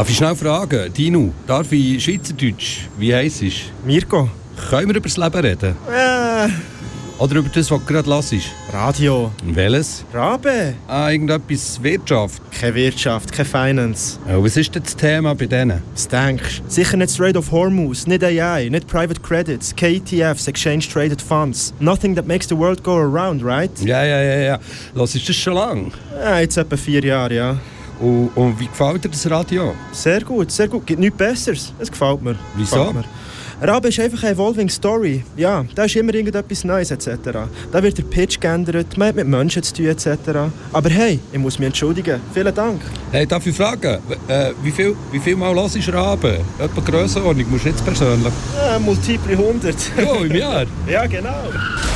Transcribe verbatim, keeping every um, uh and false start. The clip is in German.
Darf ich schnell fragen, Dino, darf ich Schweizerdeutsch? Wie heisst es? Mirko. Können wir über das Leben reden? Äh. Oder über das, was du gerade hörst? Radio. Welches? Rabe. Ah, irgendetwas Wirtschaft. Keine Wirtschaft, keine Finance. Ja, was ist denn das Thema bei denen? Was denkst du? Sicher nicht Strait of Hormuz, nicht A I, nicht Private Credits, K E T Fs, Exchange Traded Funds. Nothing that makes the world go around, right? Ja, ja, ja, ja. Los, ist das schon lang? Ja, jetzt etwa vier Jahre, ja. Und, und wie gefällt dir das Radio? Sehr gut, sehr gut. Gibt nichts Besseres. Es gefällt mir. Wieso? Gefällt mir. Rabe ist einfach eine evolving Story. Ja, da ist immer irgendetwas Neues et cetera. Da wird der Pitch geändert, man hat mit Menschen zu tun et cetera. Aber hey, ich muss mich entschuldigen. Vielen Dank. Hey, darf ich fragen, äh, wie, viel, wie viel Mal hörst du Rabe? Etwa Grössenordnung, musst du nicht persönlich? Ja, multiple hundert. Ja, im Jahr? Ja, genau.